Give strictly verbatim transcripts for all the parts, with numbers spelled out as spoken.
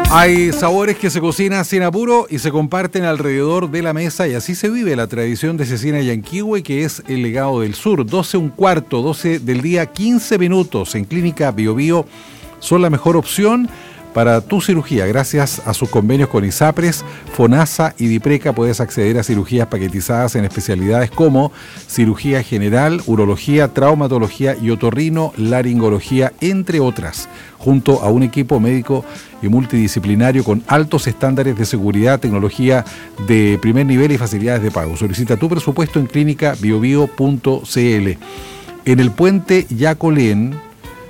Hay sabores que se cocinan sin apuro y se comparten alrededor de la mesa, y así se vive la tradición de Cecina Yanquihue, que es el legado del sur. doce un cuarto, doce del día, quince minutos en Clínica Bio Bio son la mejor opción para tu cirugía. Gracias a sus convenios con ISAPRES, FONASA y DIPRECA puedes acceder a cirugías paquetizadas en especialidades como cirugía general, urología, traumatología y otorrino, laringología, entre otras, junto a un equipo médico y multidisciplinario con altos estándares de seguridad, tecnología de primer nivel y facilidades de pago. Solicita tu presupuesto en clínica bio bio punto c l. En el puente Yacolén,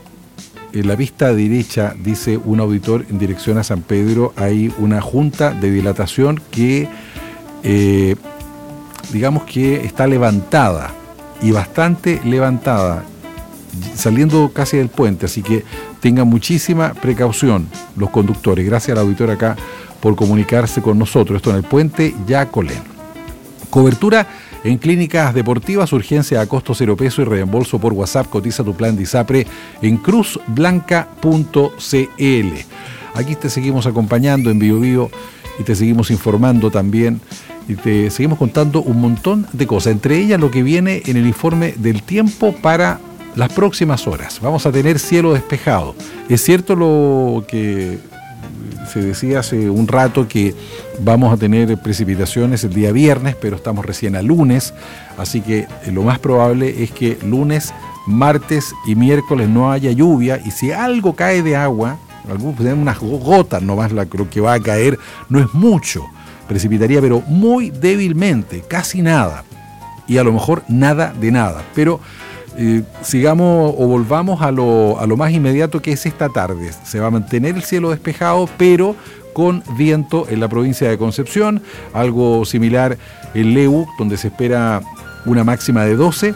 en la pista derecha, dice un auditor en dirección a San Pedro, hay una junta de dilatación que, eh, digamos que está levantada, y bastante levantada, saliendo casi del puente, así que tengan muchísima precaución los conductores. Gracias al auditor acá por comunicarse con nosotros. Esto en el puente Yacolén. Cobertura en clínicas deportivas, urgencia a costo cero peso y reembolso por WhatsApp. Cotiza tu plan de ISAPRE en cruz blanca punto c l. Aquí te seguimos acompañando en Bio Bio y te seguimos informando también y te seguimos contando un montón de cosas, entre ellas lo que viene en el informe del tiempo para las próximas horas. Vamos a tener cielo despejado. Es cierto lo que se decía hace un rato, que vamos a tener precipitaciones el día viernes, pero estamos recién a lunes, así que lo más probable es que lunes, martes y miércoles no haya lluvia, y si algo cae de agua, unas gotas nomás, lo que va a caer no es mucho, precipitaría pero muy débilmente, casi nada, y a lo mejor nada de nada, pero Eh, sigamos o volvamos a lo, a lo más inmediato, que es esta tarde. Se va a mantener el cielo despejado, pero con viento en la provincia de Concepción, algo similar en Leu, donde se espera una máxima de doce,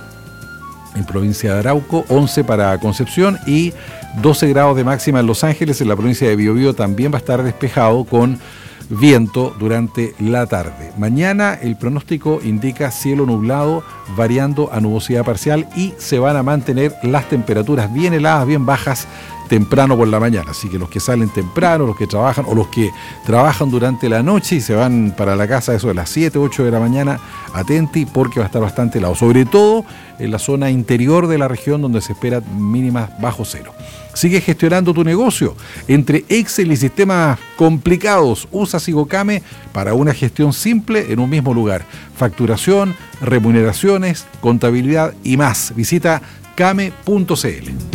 en provincia de Arauco, once para Concepción y doce grados de máxima en Los Ángeles. En la provincia de Biobío también va a estar despejado con viento durante la tarde. Mañana el pronóstico indica cielo nublado variando a nubosidad parcial, y se van a mantener las temperaturas bien heladas, bien bajas temprano por la mañana. Así que los que salen temprano, los que trabajan o los que trabajan durante la noche y se van para la casa eso de las siete, ocho de la mañana, atenti porque va a estar bastante helado, sobre todo en la zona interior de la región donde se espera mínimas bajo cero. Sigue gestionando tu negocio. Entre Excel y sistemas complicados, usa Sigocame para una gestión simple en un mismo lugar. Facturación, remuneraciones, contabilidad y más. Visita came punto c l.